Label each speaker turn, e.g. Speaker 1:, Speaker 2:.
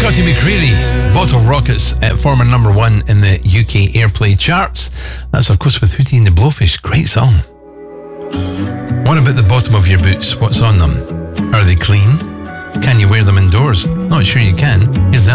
Speaker 1: Scotty McCreery, Bottle Rockets, former number one in the UK airplay charts. That's of course with Hootie and the Blowfish. Great song. What about the bottom of your boots? What's on them? Are they clean? Can you wear them indoors? Not sure you can. Here's the